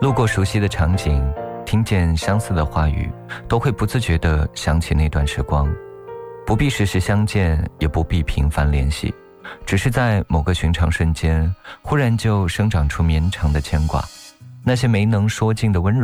路过熟悉的场景，听见相似的话语，都会不自觉地想起那段时光。不必时时相见，也不必频繁联系，只是在某个寻常瞬间，忽然就生长出绵长的牵挂。那些没能说尽的温柔